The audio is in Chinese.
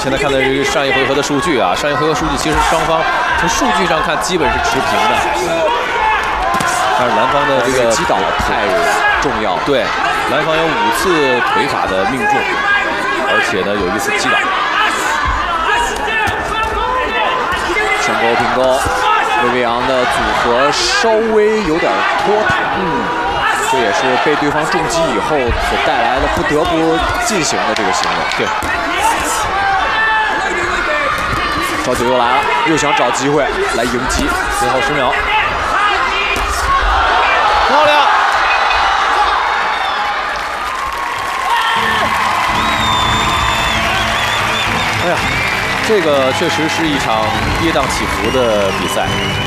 现在看的是上一回合的数据啊，上一回合数据其实双方从数据上看基本是持平的，但是蓝方的这个击倒太重要了。 对，蓝方有5次腿法的命中，而且呢有1次击倒。 上勾平勾，魏维扬的组合稍微有点拖沓。这也是被对方重击以后所带来的不得不进行的这个行为。 对。 赵九又来了，又想找机会来迎击。 最后10秒，漂亮！哎呀，这个确实是一场跌宕起伏的比赛。